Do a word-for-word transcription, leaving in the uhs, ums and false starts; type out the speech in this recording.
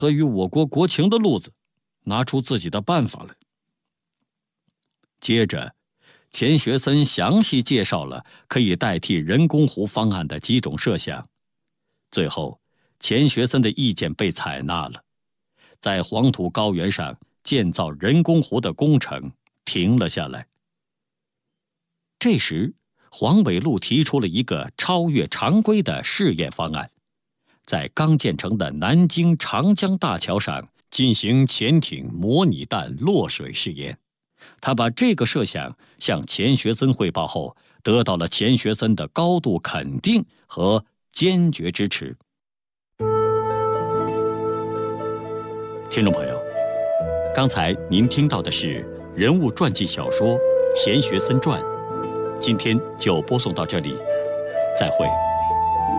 合于我国国情的路子，拿出自己的办法来。接着，钱学森详细介绍了可以代替人工湖方案的几种设想。最后，钱学森的意见被采纳了，在黄土高原上建造人工湖的工程停了下来。这时，黄纬路提出了一个超越常规的试验方案，在刚建成的南京长江大桥上进行潜艇模拟弹落水试验。他把这个设想向钱学森汇报后，得到了钱学森的高度肯定和坚决支持。听众朋友，刚才您听到的是人物传记小说《钱学森传》，今天就播送到这里，再会。